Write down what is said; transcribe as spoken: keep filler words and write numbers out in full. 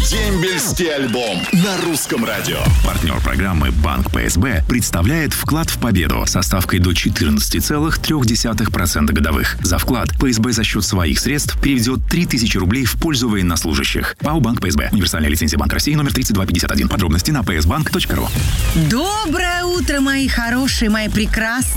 Дембельский альбом на русском радио. Партнер программы «Банк ПСБ» представляет вклад в победу со ставкой до четырнадцать целых три десятых процента годовых. За вклад ПСБ за счет своих средств переведет три тысячи рублей в пользу военнослужащих. ПАО «Банк ПСБ». Универсальная лицензия Банка России номер тридцать два пятьдесят один. Подробности на пи эс банк точка ру. Доброе утро, мои хорошие, мои прекрасные.